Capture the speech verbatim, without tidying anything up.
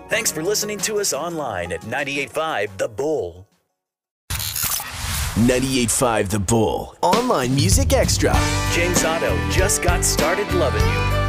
Thanks for listening to us online at ninety-eight point five The Bull. ninety-eight point five The Bull. Online Music Extra. James Otto, Just Got Started Loving You.